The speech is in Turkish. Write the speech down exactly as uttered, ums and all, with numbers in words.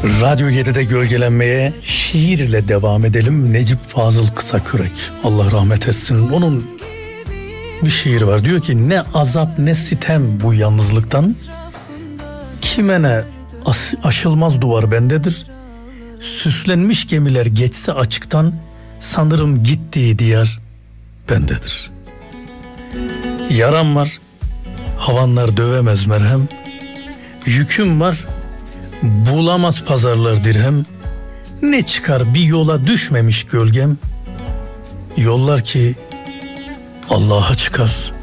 Radyo yedide gölgelenmeye şiirle devam edelim. Necip Fazıl Kısakürek, Allah rahmet etsin. Onun bir şiir var, diyor ki ne azap ne sitem bu yalnızlıktan, kime ne as- aşılmaz duvar bendedir. Süslenmiş gemiler geçse açıktan, sanırım gittiği diyar bendedir. Yaram var, havanlar dövemez merhem. Yüküm var, bulamaz pazarlar dirhem. Ne çıkar bir yola düşmemiş gölgem. Yollar ki Allah'a çıkar